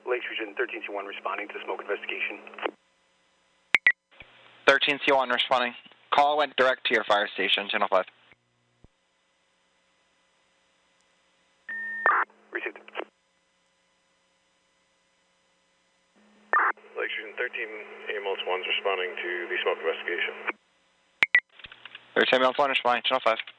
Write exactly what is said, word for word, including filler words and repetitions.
Lake Region thirteen C one responding to the smoke investigation. thirteen C one responding. Call went direct to your fire station, Channel five. Received. Lake Region thirteen ambulance one's responding to the smoke investigation. thirteen ambulance one responding, Channel five.